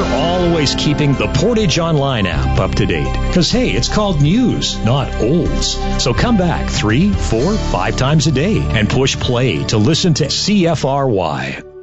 always keeping the Portage Online app up to date. Because, hey, it's called news, not olds. So come back 3, 4, 5 times a day and push play to listen to CFRY.